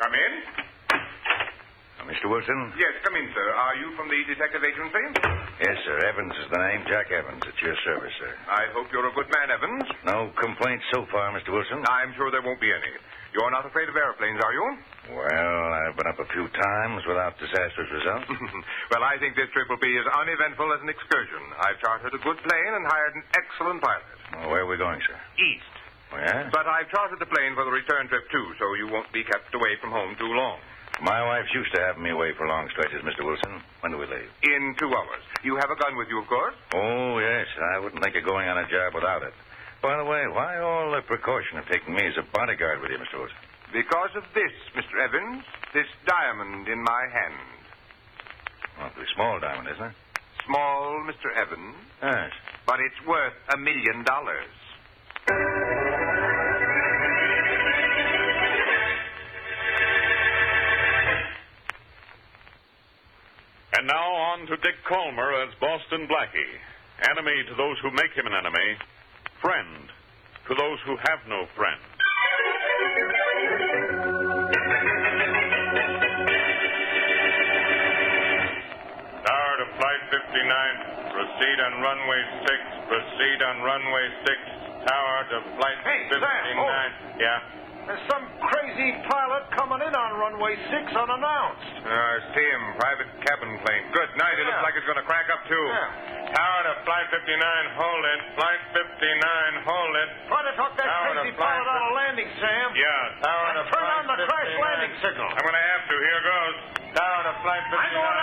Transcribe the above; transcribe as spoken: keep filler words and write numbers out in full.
Come in. Uh, Mister Wilson? Yes, come in, sir. Are you from the detective agency? Yes, sir. Evans is the name. Jack Evans. At your service, sir. I hope you're a good man, Evans. No complaints so far, Mister Wilson. I'm sure there won't be any. You're not afraid of airplanes, are you? Well, I've been up a few times without disastrous results. Well, I think this trip will be as uneventful as an excursion. I've chartered a good plane and hired an excellent pilot. Well, where are we going, sir? East. Oh, yeah? But I've chartered the plane for the return trip, too, so you won't be kept away from home too long. My wife's used to having me away for long stretches, Mister Wilson. When do we leave? In two hours. You have a gun with you, of course? Oh, yes. I wouldn't think of going on a job without it. By the way, why all the precaution of taking me as a bodyguard with you, Mister Wilson? Because of this, Mister Evans. This diamond in my hand. Awfully small diamond, isn't it? Small, Mister Evans. Yes. But it's worth a million dollars. And now on to Dick Colmer as Boston Blackie. Enemy to those who make him an enemy. Friend to those who have no friend. Tower to Flight fifty-nine. Proceed on runway six. Proceed on runway six. Tower to Flight Hey, Sam, fifty-nine. Yeah. There's some crazy pilot coming in on runway six unannounced. Uh, see him. Private cabin plane. Good night. It Yeah. looks like it's going to crack up, too. Yeah. Tower to Flight fifty-nine. Hold it. Flight fifty-nine. Hold it. Try to talk that Tower crazy to flight pilot out of landing, Sam. Yeah. Tower And to turn Flight on the crash fifty-nine. landing signal. I'm going to have to. Here goes. Tower to Flight I know fifty-nine.